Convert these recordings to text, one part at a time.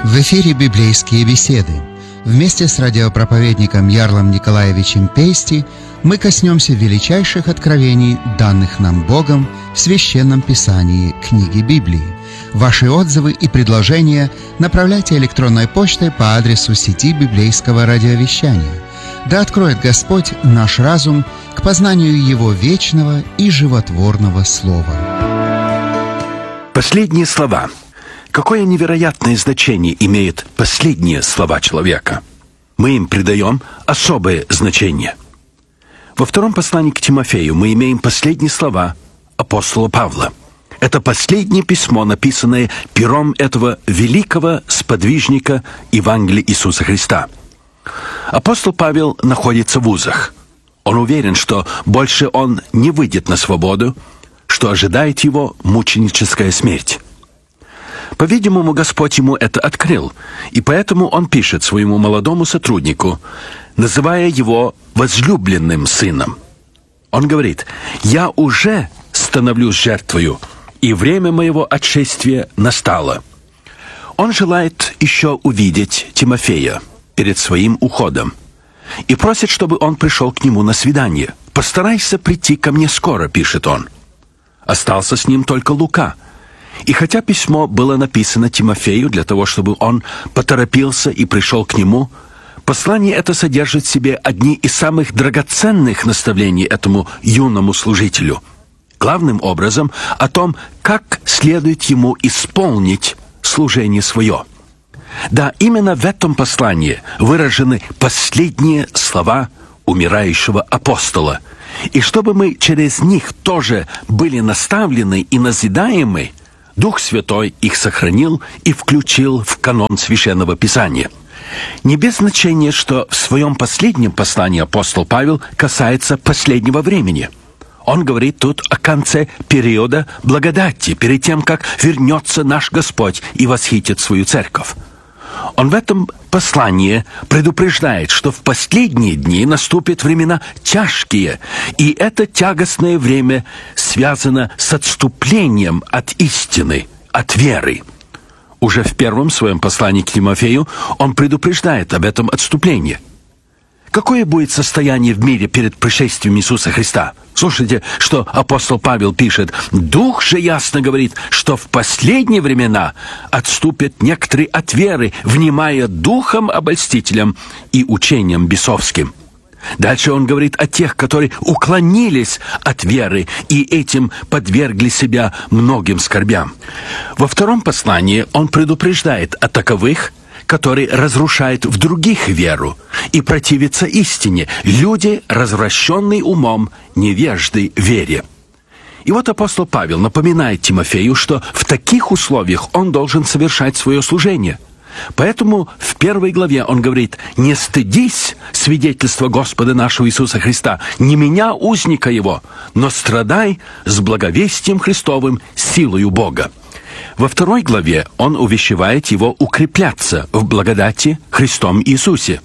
В эфире «Библейские беседы». Вместе с радиопроповедником Ярлом Николаевичем Пейсти мы коснемся величайших откровений, данных нам Богом в Священном Писании книги Библии. Ваши отзывы и предложения направляйте электронной почтой по адресу сети библейского радиовещания. Да откроет Господь наш разум к познанию Его вечного и животворного Слова. Последние слова. Какое невероятное значение имеют последние слова человека? Мы им придаем особое значение. Во втором послании к Тимофею мы имеем последние слова апостола Павла. Это последнее письмо, написанное пером этого великого сподвижника Евангелия Иисуса Христа. Апостол Павел находится в узах. Он уверен, что больше он не выйдет на свободу, что ожидает его мученическая смерть. По-видимому, Господь ему это открыл, и поэтому он пишет своему молодому сотруднику, называя его возлюбленным сыном. Он говорит: «Я уже становлюсь жертвою, и время моего отшествия настало». Он желает еще увидеть Тимофея перед своим уходом и просит, чтобы он пришел к нему на свидание. «Постарайся прийти ко мне скоро», — пишет он. Остался с ним только Лука. И хотя письмо было написано Тимофею для того, чтобы он поторопился и пришел к нему, послание это содержит в себе одни из самых драгоценных наставлений этому юному служителю. Главным образом о том, как следует ему исполнить служение свое. Да, именно в этом послании выражены последние слова умирающего апостола. И чтобы мы через них тоже были наставлены и назидаемы, Дух Святой их сохранил и включил в канон Священного Писания. Не без значения, что в своем последнем послании апостол Павел касается последнего времени. Он говорит тут о конце периода благодати, перед тем, как вернется наш Господь и восхитит свою церковь. Он в этом послании предупреждает, что в последние дни наступят времена тяжкие, и это тягостное время связано с отступлением от истины, от веры. Уже в первом своем послании к Тимофею он предупреждает об этом отступлении. Какое будет состояние в мире перед пришествием Иисуса Христа? Слушайте, что апостол Павел пишет. «Дух же ясно говорит, что в последние времена отступят некоторые от веры, внимая духом обольстителям и учением бесовским». Дальше он говорит о тех, которые уклонились от веры и этим подвергли себя многим скорбям. Во втором послании он предупреждает о таковых, которые разрушают в других веру и противятся истине. Люди, развращенные умом, невежды вере. И вот апостол Павел напоминает Тимофею, что в таких условиях он должен совершать свое служение. Поэтому в первой главе он говорит: «Не стыдись свидетельства Господа нашего Иисуса Христа, не меня, узника Его, но страдай с благовестием Христовым силою Бога». Во второй главе он увещевает его укрепляться в благодати Христом Иисусе.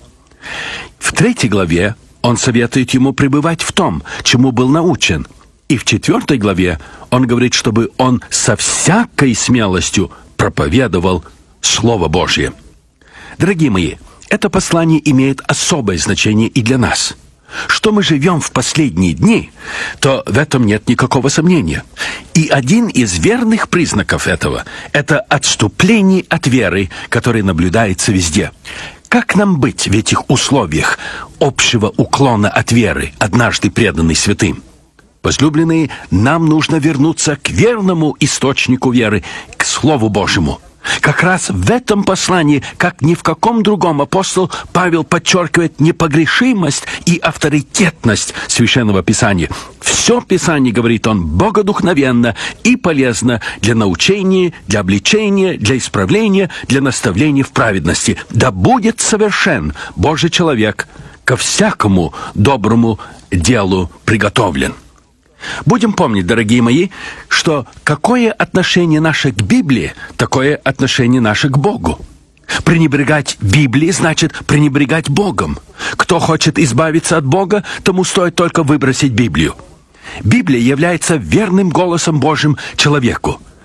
В третьей главе он советует ему пребывать в том, чему был научен. И в четвертой главе он говорит, чтобы он со всякой смелостью проповедовал Слово Божье. Дорогие мои, это послание имеет особое значение и для нас. Что мы живем в последние дни, то в этом нет никакого сомнения. И один из верных признаков этого – это отступление от веры, которое наблюдается везде. Как нам быть в этих условиях общего уклона от веры, однажды преданной святым? Возлюбленные, нам нужно вернуться к верному источнику веры, к Слову Божьему. Как раз в этом послании, как ни в каком другом, апостол Павел подчеркивает непогрешимость и авторитетность Священного Писания. Все Писание, говорит он, богодухновенно и полезно для научения, для обличения, для исправления, для наставления в праведности. Да будет совершен Божий человек, ко всякому доброму делу приготовлен. Будем помнить, дорогие мои, что какое отношение наше к Библии, такое отношение наше к Богу. Пренебрегать Библией значит пренебрегать Богом. Кто хочет избавиться от Бога, тому стоит только выбросить Библию. Библия является верным голосом Божьим человеку.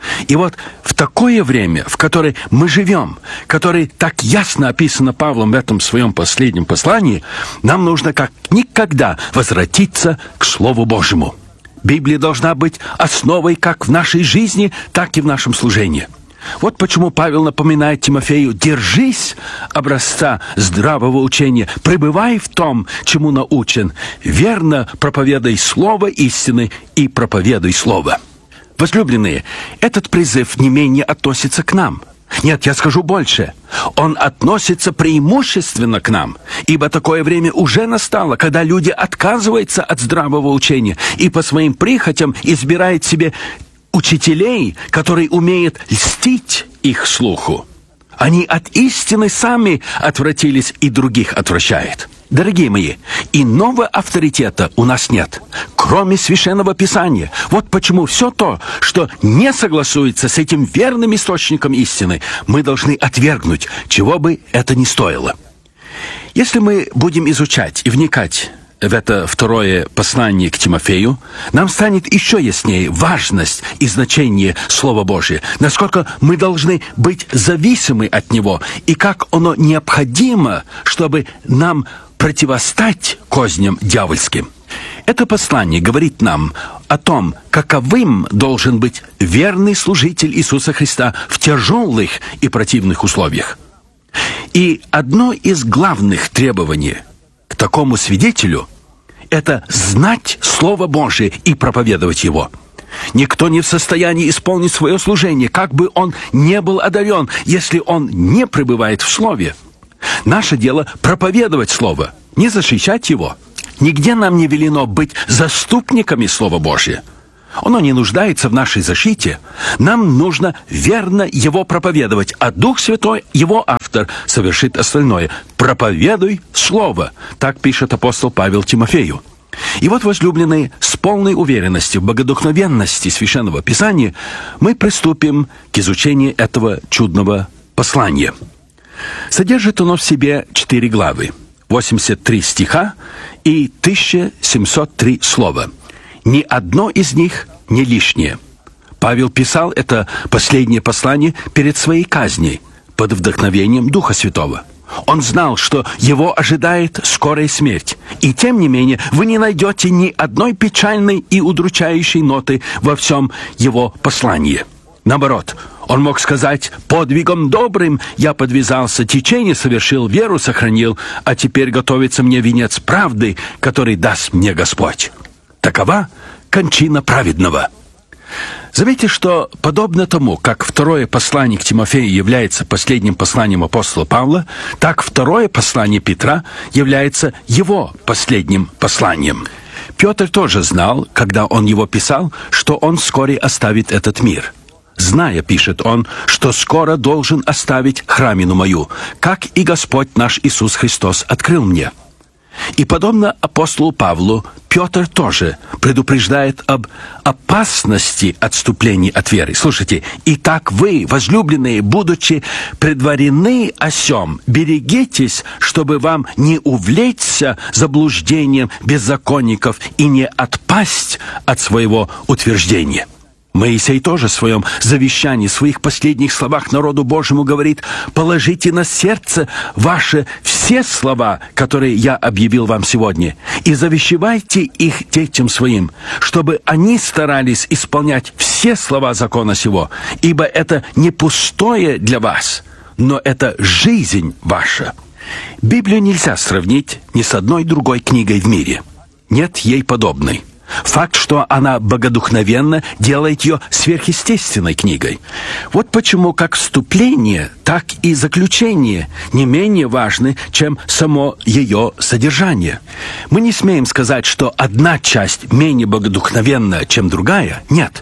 И вот в такое время, в которое мы живем, которое так ясно описано Павлом в этом своем последнем послании, нам нужно как никогда возвратиться к Слову Божьему. Библия должна быть основой как в нашей жизни, так и в нашем служении. Вот почему Павел напоминает Тимофею: держись образца здравого учения, пребывай в том, чему научен, верно проповедай слово истины и проповедуй слово. Возлюбленные, этот призыв не менее относится к нам. Нет, я скажу больше. Он относится преимущественно к нам, ибо такое время уже настало, когда люди отказываются от здравого учения и по своим прихотям избирают себе учителей, которые умеют льстить их слуху. Они от истины сами отвратились и других отвращают. Дорогие мои, иного авторитета у нас нет, кроме Священного Писания. Вот почему все то, что не согласуется с этим верным источником истины, мы должны отвергнуть, чего бы это ни стоило. Если мы будем изучать и вникать в это второе послание к Тимофею, нам станет еще яснее важность и значение Слова Божия, насколько мы должны быть зависимы от него, и как оно необходимо, чтобы нам противостать козням дьявольским. Это послание говорит нам о том, каковым должен быть верный служитель Иисуса Христа в тяжелых и противных условиях. И одно из главных требований к такому свидетелю – это знать Слово Божие и проповедовать его. Никто не в состоянии исполнить свое служение, как бы он не был одарен, если он не пребывает в Слове. Наше дело – проповедовать Слово, не защищать его. Нигде нам не велено быть заступниками Слова Божия. Оно не нуждается в нашей защите. Нам нужно верно его проповедовать, а Дух Святой, его автор, совершит остальное. «Проповедуй Слово», так пишет апостол Павел Тимофею. И вот, возлюбленные, с полной уверенностью в богодухновенности Священного Писания мы приступим к изучению этого чудного послания. Содержит оно в себе 4 главы, 83 стиха и 1703 слова. Ни одно из них не лишнее. Павел писал это последнее послание перед своей казнью, под вдохновением Духа Святого. Он знал, что его ожидает скорая смерть. И тем не менее, вы не найдете ни одной печальной и удручающей ноты во всем его послании. Наоборот, он мог сказать: «Подвигом добрым я подвязался, течение совершил, веру сохранил, а теперь готовится мне венец правды, который даст мне Господь». Такова кончина праведного. Заметьте, что подобно тому, как второе послание к Тимофею является последним посланием апостола Павла, так второе послание Петра является его последним посланием. Петр тоже знал, когда он его писал, что он вскоре оставит этот мир. «Зная, — пишет он, — что скоро должен оставить храмину мою, как и Господь наш Иисус Христос открыл мне». И подобно апостолу Павлу, Петр тоже предупреждает об опасности отступлений от веры. Слушайте, «Итак вы, возлюбленные, будучи предварены о сем, берегитесь, чтобы вам не увлечься заблуждением беззаконников и не отпасть от своего утверждения». Моисей тоже в своем завещании, в своих последних словах народу Божьему говорит: «Положите на сердце ваше все слова, которые я объявил вам сегодня, и завещевайте их детям своим, чтобы они старались исполнять все слова закона сего, ибо это не пустое для вас, но это жизнь ваша». Библию нельзя сравнить ни с одной другой книгой в мире. Нет ей подобной. Факт, что она богодухновенна, делает ее сверхъестественной книгой. Вот почему как вступление, так и заключение не менее важны, чем само ее содержание. Мы не смеем сказать, что одна часть менее богодухновенна, чем другая. Нет.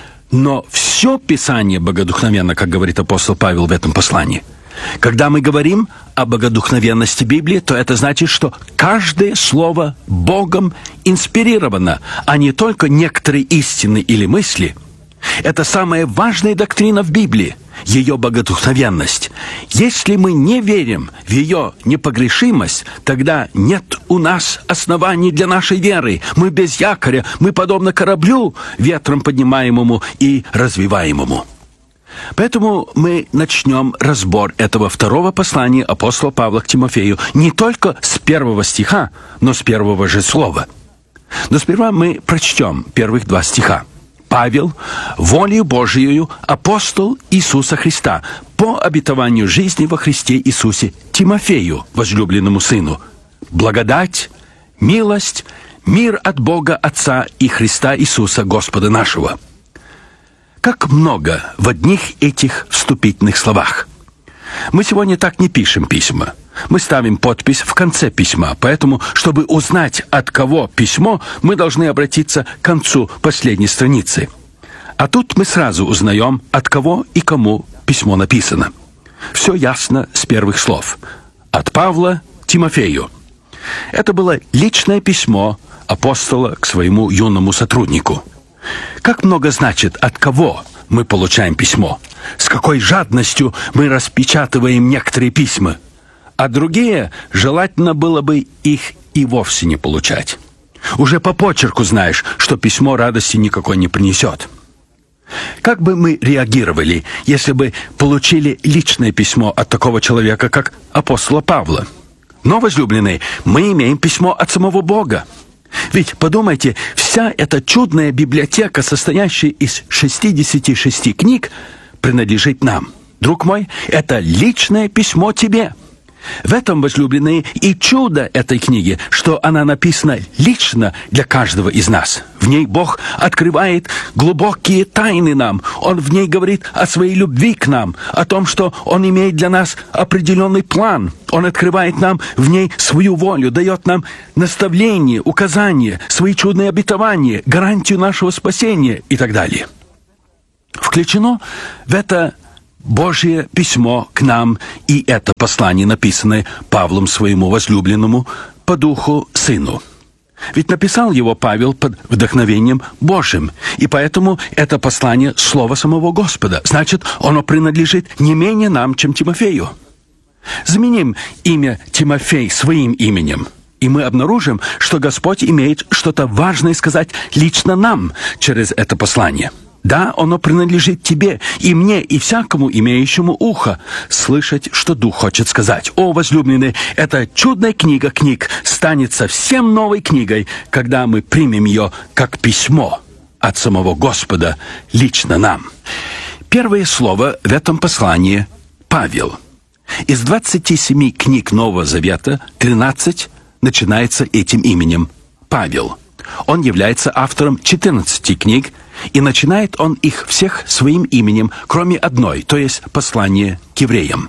Но все Писание богодухновенно, как говорит апостол Павел в этом послании. Когда мы говорим о богодухновенности Библии, то это значит, что каждое слово Богом инспирировано, а не только некоторые истины или мысли. Это самая важная доктрина в Библии, ее богодухновенность. Если мы не верим в ее непогрешимость, тогда нет у нас оснований для нашей веры. Мы без якоря, мы подобно кораблю, ветром поднимаемому и развиваемому. Поэтому мы начнем разбор этого второго послания апостола Павла к Тимофею не только с 1 стиха, но с первого же слова. Но сперва мы прочтем первых 2 стиха. «Павел, волею Божией, апостол Иисуса Христа, по обетованию жизни во Христе Иисусе, Тимофею, возлюбленному сыну, благодать, милость, мир от Бога Отца и Христа Иисуса, Господа нашего». Как много в одних этих вступительных словах. Мы сегодня так не пишем письма. Мы ставим подпись в конце письма, поэтому, чтобы узнать, от кого письмо, мы должны обратиться к концу последней страницы. А тут мы сразу узнаем, от кого и кому письмо написано. Все ясно с первых слов. От Павла Тимофею. Это было личное письмо апостола к своему юному сотруднику. Как много значит, от кого мы получаем письмо? С какой жадностью мы распечатываем некоторые письма? А другие, желательно было бы их и вовсе не получать. Уже по почерку знаешь, что письмо радости никакой не принесет. Как бы мы реагировали, если бы получили личное письмо от такого человека, как апостола Павла? Но, возлюбленные, мы имеем письмо от самого Бога. Ведь, подумайте, вся эта чудная библиотека, состоящая из 66 книг, принадлежит нам. Друг мой, это личное письмо тебе. В этом, возлюбленные, и чудо этой книги, что она написана лично для каждого из нас. В ней Бог открывает глубокие тайны нам. Он в ней говорит о своей любви к нам, о том, что Он имеет для нас определенный план. Он открывает нам в ней свою волю, дает нам наставления, указания, свои чудные обетования, гарантию нашего спасения и так далее. Включено в это Божье письмо к нам и это послание, написанное Павлом своему возлюбленному по духу сыну. Ведь написал его Павел под вдохновением Божьим, и поэтому это послание — слово самого Господа. Значит, оно принадлежит не менее нам, чем Тимофею. Заменим имя Тимофей своим именем, и мы обнаружим, что Господь имеет что-то важное сказать лично нам через это послание. Да, оно принадлежит тебе, и мне, и всякому имеющему ухо слышать, что Дух хочет сказать. О, возлюбленные, эта чудная книга книг станет совсем новой книгой, когда мы примем ее как письмо от самого Господа лично нам. Первое слово в этом послании — Павел. Из 27 книг Нового Завета 13 начинается этим именем — Павел. Он является автором 14 книг, и начинает он их всех своим именем, кроме одной, то есть послание к евреям.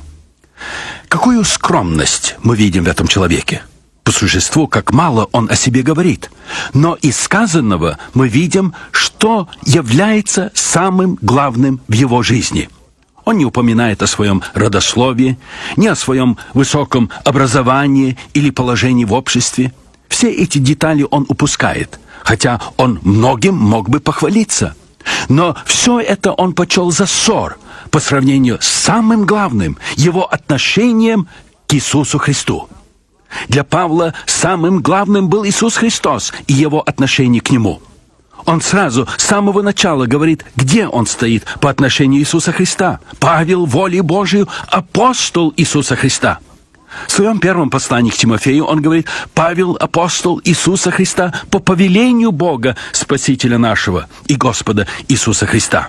Какую скромность мы видим в этом человеке? По существу, как мало он о себе говорит. Но из сказанного мы видим, что является самым главным в его жизни. Он не упоминает о своем родословии, ни о своем высоком образовании или положении в обществе. Все эти детали он упускает, хотя он многим мог бы похвалиться. Но все это он почел за ссор по сравнению с самым главным — его отношением к Иисусу Христу. Для Павла самым главным был Иисус Христос и его отношение к Нему. Он сразу, с самого начала говорит, где он стоит по отношению к Иисуса Христа. Павел, волей Божией, апостол Иисуса Христа. В своем первом послании к Тимофею он говорит: «Павел, апостол Иисуса Христа, по повелению Бога, Спасителя нашего и Господа Иисуса Христа».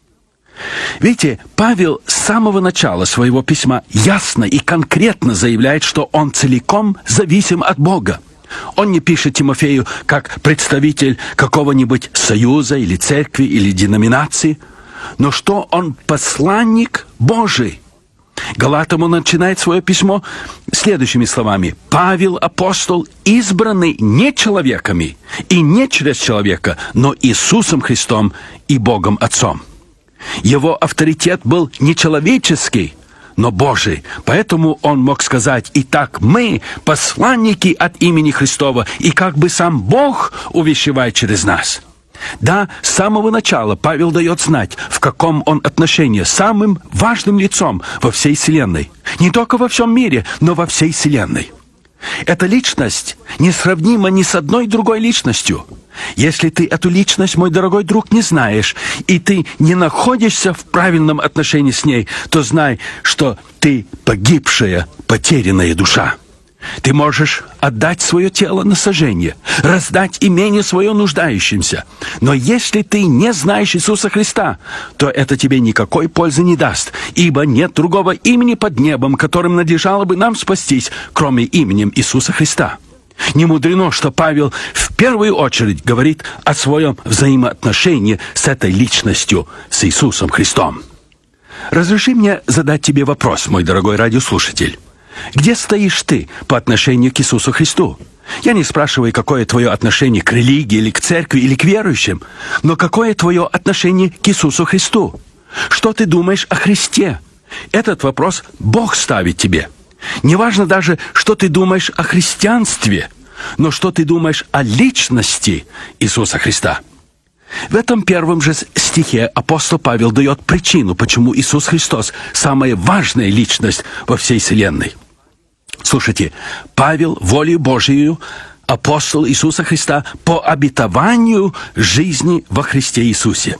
Видите, Павел с самого начала своего письма ясно и конкретно заявляет, что он целиком зависим от Бога. Он не пишет Тимофею как представитель какого-нибудь союза или церкви или деноминации, но что он посланник Божий. Галатам он начинает свое письмо следующими словами: «Павел, апостол, избранный не человеками и не через человека, но Иисусом Христом и Богом Отцом». Его авторитет был не человеческий, но Божий. Поэтому он мог сказать: «Итак, мы посланники от имени Христова, и как бы сам Бог увещевает через нас». Да, с самого начала Павел дает знать, в каком он отношении с самым важным лицом во всей вселенной. Не только во всем мире, но во всей вселенной. Эта личность несравнима ни с одной другой личностью. Если ты эту личность, мой дорогой друг, не знаешь, и ты не находишься в правильном отношении с ней, то знай, что ты погибшая, потерянная душа. Ты можешь отдать свое тело на сожжение, раздать имение свое нуждающимся. Но если ты не знаешь Иисуса Христа, то это тебе никакой пользы не даст, ибо нет другого имени под небом, которым надлежало бы нам спастись, кроме именем Иисуса Христа. Не мудрено, что Павел в первую очередь говорит о своем взаимоотношении с этой личностью, с Иисусом Христом. Разреши мне задать тебе вопрос, мой дорогой радиослушатель. Где стоишь ты по отношению к Иисусу Христу? Я не спрашиваю, какое твое отношение к религии, или к церкви, или к верующим, но какое твое отношение к Иисусу Христу? Что ты думаешь о Христе? Этот вопрос Бог ставит тебе. Не важно даже, что ты думаешь о христианстве, но что ты думаешь о личности Иисуса Христа. В этом первом же стихе апостол Павел дает причину, почему Иисус Христос – самая важная личность во всей вселенной. Слушайте, Павел, волею Божией, апостол Иисуса Христа по обетованию жизни во Христе Иисусе.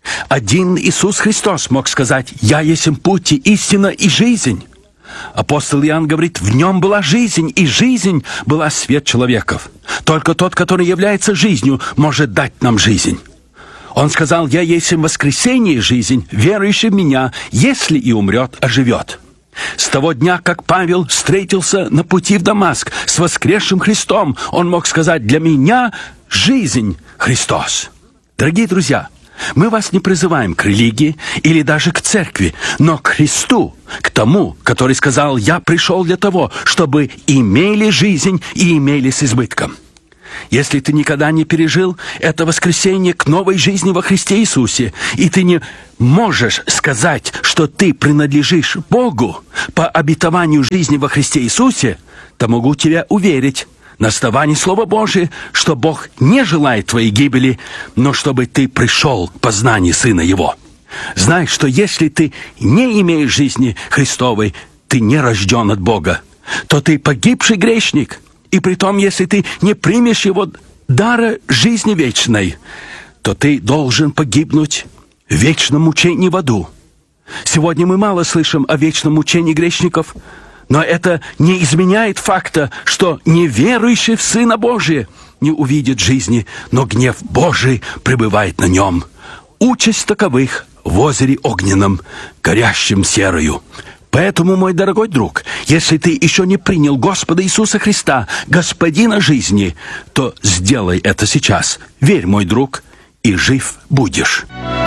Один Иисус Христос мог сказать: «Я есть путь, и истина, и жизнь». Апостол Иоанн говорит: в нем была жизнь, и жизнь была свет человеков. Только тот, который является жизнью, может дать нам жизнь. Он сказал: «Я есть воскресение и жизнь, верующий в меня, если и умрет, оживет». С того дня, как Павел встретился на пути в Дамаск с воскресшим Христом, он мог сказать: «Для меня жизнь Христос». Дорогие друзья, мы вас не призываем к религии или даже к церкви, но к Христу, к тому, который сказал: «Я пришел для того, чтобы имели жизнь и имели с избытком». Если ты никогда не пережил это воскресение к новой жизни во Христе Иисусе, и ты не можешь сказать, что ты принадлежишь Богу по обетованию жизни во Христе Иисусе, то могу тебя уверить на основании Слова Божия, что Бог не желает твоей гибели, но чтобы ты пришел к познанию Сына Его. Знай, что если ты не имеешь жизни Христовой, ты не рожден от Бога, то ты погибший грешник. И притом, если ты не примешь Его дара жизни вечной, то ты должен погибнуть в вечном мучении в аду. Сегодня мы мало слышим о вечном мучении грешников, но это не изменяет факта, что неверующий в Сына Божия не увидит жизни, но гнев Божий пребывает на нем. Участь таковых в озере огненном, горящем серою. Поэтому, мой дорогой друг, если ты еще не принял Господа Иисуса Христа, Господина жизни, то сделай это сейчас. Верь, мой друг, и жив будешь.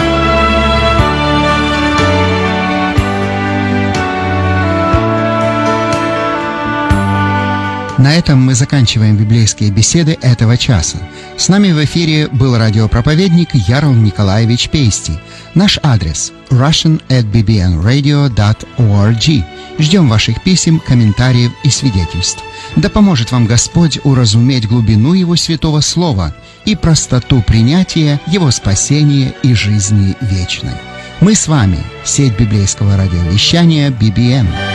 На этом мы заканчиваем библейские беседы этого часа. С нами в эфире был радиопроповедник Ярл Николаевич Пейсти. Наш адрес – russian@bbnradio.org. Ждем ваших писем, комментариев и свидетельств. Да поможет вам Господь уразуметь глубину Его святого Слова и простоту принятия Его спасения и жизни вечной. Мы с вами – сеть библейского радиовещания BBN.